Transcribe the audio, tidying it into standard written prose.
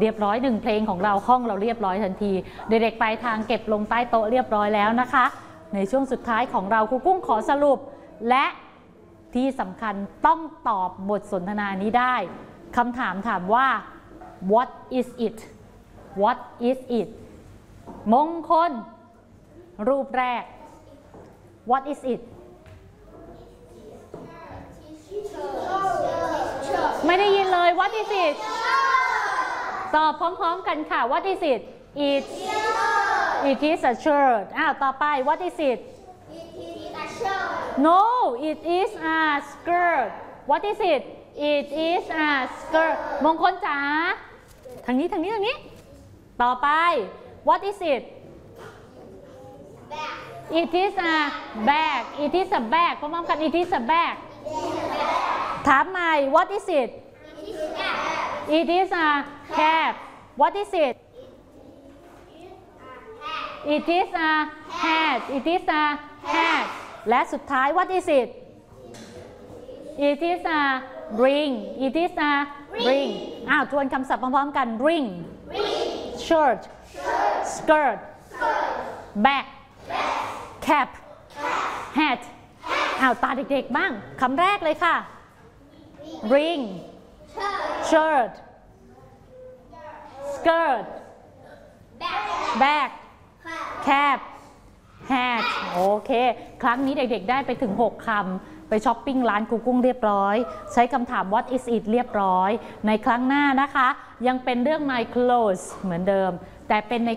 เรียบร้อย1เพลงของเราห้องเราเรียบร้อยทันทีเด็กๆปลายทางเก็บลงใต้โต๊ะเรียบร้อยแล้วนะคะในช่วงสุดท้ายของเราครูกุ้งขอสรุปและที่สำคัญต้องตอบบทสนทนานี้ได้คำถามถามว่า what is it what is it มงคลรูปแรก what is it ไม่ได้ยินเลย what is it ตอบพร้อมๆกันค่ะ what is it it is a shirt ต่อไป what is it no it is a skirt what is it it is a skirt มงคลจ๋าทางนี้ต่อไป what is it it is a bag it is a bag พร้อมๆกัน it is a bag ถามใหม่ what is it it is a cap what is it it is a hat it is a hat และสุดท้าย what is it it is a ring it is a ring ทวนคำศัพท์พร้อมๆกัน ring shirt skirt bag cap hat ตาเด็กๆบ้างคำแรกเลยค่ะ ring shirt skirt bag cap hat โอเคครั้งนี้เด็กๆได้ไปถึง6คำไปช้อปปิ้งร้านกูกุ้งเรียบร้อยใช้คำถาม what is it เรียบร้อยในครั้งหน้านะคะยังเป็นเรื่อง my clothes เหมือนเดิมแต่เป็นใน